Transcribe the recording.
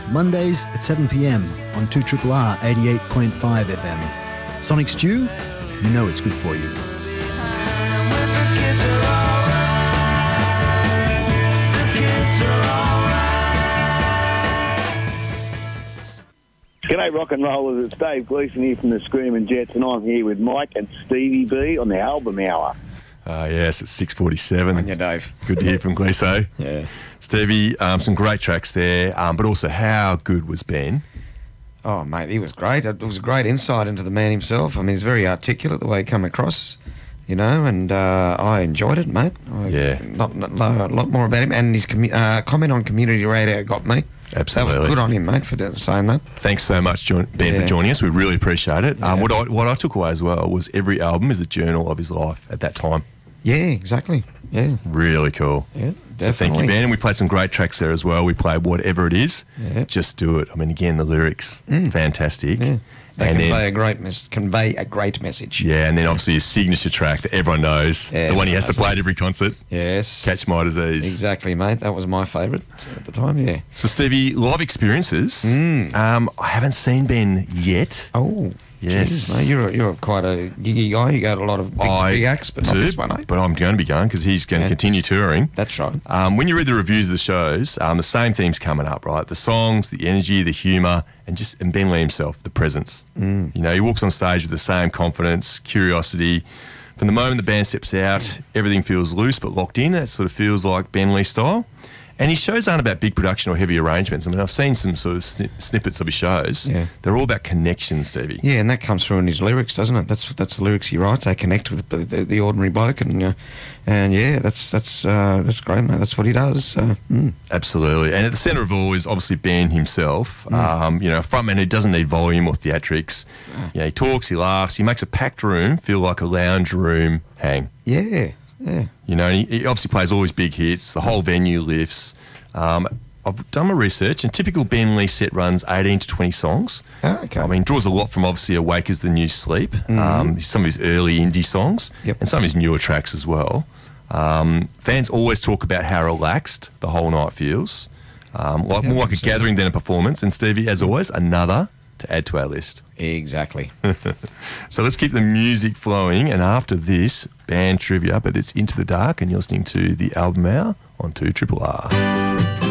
Mondays at 7 p.m. on 2RRR 88.5 FM. Sonic Stew, you know it's good for you. G'day rock and rollers, it's Dave Gleeson here from the Screaming Jets, and I'm here with Mike and Stevie B on the Album Hour. Yes, it's 6:47. On you, Dave. Good to hear from Gleeso. Yeah. Stevie, some great tracks there, but also how good was Ben? Oh, mate, he was great. It was a great insight into the man himself. I mean, he's very articulate the way he come across, you know, and I enjoyed it, mate. A lot more about him, and his comment on community radio got me. Absolutely. That was good on him, mate, for saying that. Thanks so much, Ben, for joining us. We really appreciate it. Yeah. What I took away as well was every album is a journal of his life at that time. Yeah, exactly. Yeah. Really cool. Yeah, definitely. So thank you, Ben. And we played some great tracks there as well. We played Whatever It Is, Yeah. Just Do It. I mean, again, the lyrics, fantastic. Yeah. They And convey then, convey a great message. yeah, and then obviously his signature track that everyone knows, Yeah, the one he has to everyone play at every concert, Yes. Catch My Disease. Exactly, mate. That was my favourite at the time, yeah. So, Stevie, live experiences. I haven't seen Ben yet. Oh, Yes. geez, mate, you're quite a giggy guy. You go to a lot of big acts, but not this one, eh? But I'm going to be going because he's going to continue touring. That's right. When you read the reviews of the shows, the same theme's coming up, right? The songs, the energy, the humour, and Ben Lee himself, the presence. You know, he walks on stage with the same confidence, curiosity. From the moment the band steps out, everything feels loose but locked in. That sort of feels like Ben Lee style. And his shows aren't about big production or heavy arrangements. I mean, I've seen some sort of snippets of his shows. Yeah. They're all about connection, Stevie. Yeah, and that comes through in his lyrics, doesn't it? That's the lyrics he writes. They connect with the ordinary bloke, and yeah, that's great, mate. That's what he does. Absolutely. And at the centre of all is obviously Ben himself. You know, a frontman who doesn't need volume or theatrics. You know, he talks, he laughs, he makes a packed room feel like a lounge room hang. Yeah, yeah. You know, and he obviously plays all his big hits. The whole venue lifts. I've done my research, and typical Ben Lee set runs 18 to 20 songs. Oh, okay. I mean, draws a lot from obviously Awake Is the New Sleep, some of his early indie songs, and some of his newer tracks as well. Fans always talk about how relaxed the whole night feels, more like a gathering than a performance. And Stevie, as always, another to add to our list. Exactly. So let's keep the music flowing, and after this, band trivia, but it's Into the Dark, and you're listening to the Album Hour on 2RRR.